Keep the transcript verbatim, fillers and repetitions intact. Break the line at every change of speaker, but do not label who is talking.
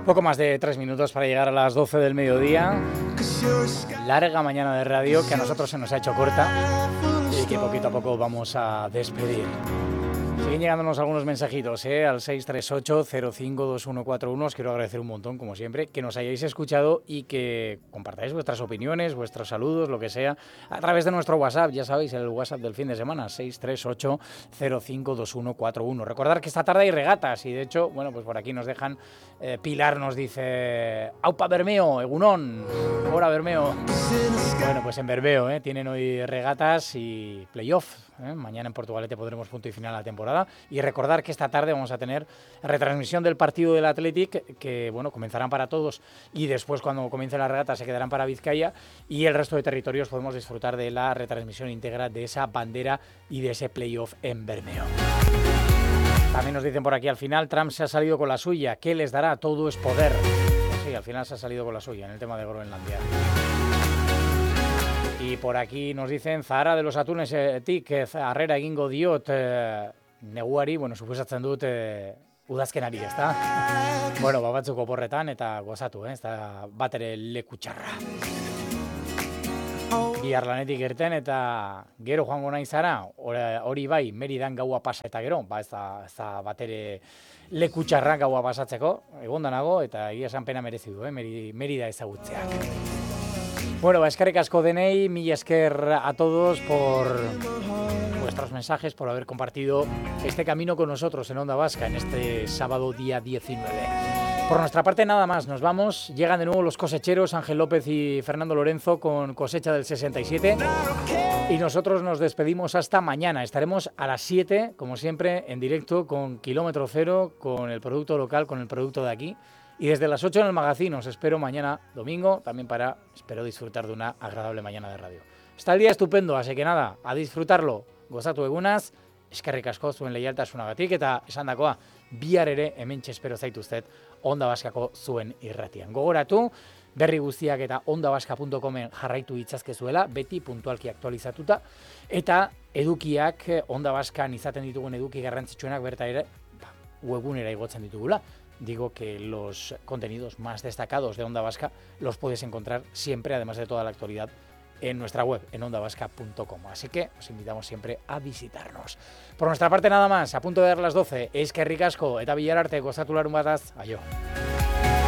Poco más de tres minutos para llegar a las doce del mediodía. Larga mañana de radio que a nosotros se nos ha hecho corta y que poquito a poco vamos a despedir. Siguen llegándonos algunos mensajitos ¿eh? al seis tres ocho cero cinco dos uno cuatro uno. Os quiero agradecer un montón, como siempre, que nos hayáis escuchado y que compartáis vuestras opiniones, vuestros saludos, lo que sea, a través de nuestro WhatsApp. Ya sabéis, el WhatsApp del fin de semana, seis tres ocho cero cinco dos uno cuatro uno. Recordad que esta tarde hay regatas y, de hecho, bueno, pues por aquí nos dejan... Eh, Pilar nos dice... ¡Aupa Bermeo! ¡Egunón! ¡Hora Bermeo! Bueno, pues en Bermeo ¿eh? tienen hoy regatas y playoff. ¿eh? Mañana en Portugalete podremos punto y final a la temporada. Y recordar que esta tarde vamos a tener retransmisión del partido del Athletic, que bueno, comenzarán para todos y después, cuando comience la regata, se quedarán para Vizcaya, y el resto de territorios podemos disfrutar de la retransmisión íntegra de esa bandera y de ese playoff en Bermeo. También nos dicen por aquí, al final Trump se ha salido con la suya. ¿Qué les dará? Todo es poder. Pues sí, al final se ha salido con la suya en el tema de Groenlandia. Y por aquí nos dicen, Zahara de los atunes eh, tik, harrera egingo diot eh, neguari, bueno, suposatzen dut eh, udazkenari, ezta? Bueno, babatzuk oporretan eta gozatu, eh? Ezta bat ere leku txarra. Bihar lanetik irten eta gero joango nahi zara, hori bai, Meridan gaua pasa eta gero, ba ez da, ez da bat ere leku txarra gaua pasatzeko, egonda nago eta egia esan pena merezi du, eh? Merida ezagutzeak. Bueno, ba, eskerrik asko denei, mil esker a todos por vuestros mensajes, por haber compartido este camino con nosotros en Onda Vasca en este sábado día diecinueve. Por nuestra parte nada más, nos vamos. Llegan de nuevo los cosecheros Ángel López y Fernando Lorenzo con Cosecha del sesenta y siete y nosotros nos despedimos hasta mañana. Estaremos a las siete, como siempre, en directo con Kilómetro Cero, con el producto local, con el producto de aquí. Y desde las ocho en el magazine os espero mañana domingo, también para, espero, disfrutar de una agradable mañana de radio. Está el día estupendo, así que nada, a disfrutarlo. Gozatu egunaz, eskerrik asko zuen leialtasunagatik eta esandakoa, bihar ere hementxe espero zaituztet Onda Baskako zuen irratian. Gogoratu, berri guztiak eta ondabaska puntu comen jarraitu itzazkezuela, beti puntualki aktualizatuta, eta edukiak Onda Baskan izaten ditugun eduki garrantzitsuenak berta ere webgunera igotzen ditugula. Digo que los contenidos más destacados de Onda Vasca los puedes encontrar siempre, además de toda la actualidad, en nuestra web, en ondabaska punto com. Así que os invitamos siempre a visitarnos. Por nuestra parte nada más, a punto de dar las doce, eskerrik asko eta bilar arte, gozatu larun bataz, aio.